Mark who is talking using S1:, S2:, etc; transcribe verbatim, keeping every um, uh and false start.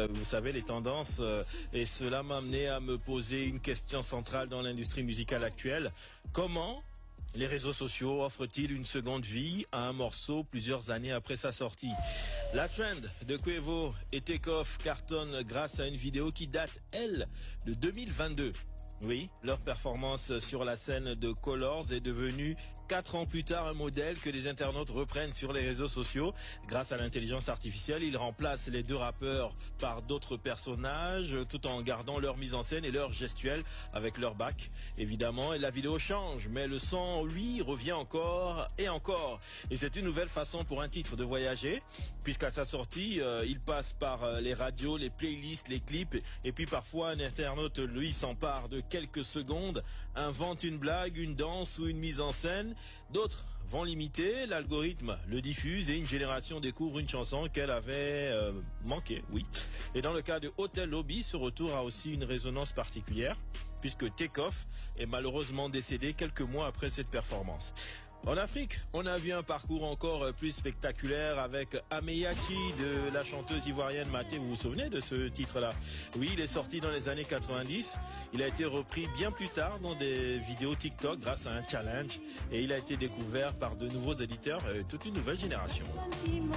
S1: euh, vous savez, les tendances. Euh, et cela m'a amené à me poser une question centrale dans l'industrie musicale actuelle. Comment les réseaux sociaux offrent-ils une seconde vie à un morceau plusieurs années après sa sortie? La trend de Quavo et Takeoff cartonne grâce à une vidéo qui date, elle, de deux mille vingt-deux. Oui, leur performance sur la scène de Colors est devenue quatre ans plus tard un modèle que les internautes reprennent sur les réseaux sociaux. Grâce à l'intelligence artificielle, ils remplacent les deux rappeurs par d'autres personnages tout en gardant leur mise en scène et leur gestuelle avec leur bac, évidemment. Et la vidéo change, mais le son, lui, revient encore et encore. Et c'est une nouvelle façon pour un titre de voyager, puisqu'à sa sortie, euh, il passe par les radios, les playlists, les clips, et puis parfois un internaute, lui, s'empare de quelques secondes, invente une blague, une danse ou une mise en scène. D'autres vont l'imiter, l'algorithme le diffuse et une génération découvre une chanson qu'elle avait euh, manqué, oui. Et dans le cas de Hotel Lobby, ce retour a aussi une résonance particulière, puisque Takeoff est malheureusement décédé quelques mois après cette performance. En Afrique, on a vu un parcours encore plus spectaculaire avec Ameyachi de la chanteuse ivoirienne Maté. Vous vous souvenez de ce titre-là? Oui, il est sorti dans les années quatre-vingt-dix. Il a été repris bien plus tard dans des vidéos TikTok grâce à un challenge. Et il a été découvert par de nouveaux éditeurs, euh, toute une nouvelle génération.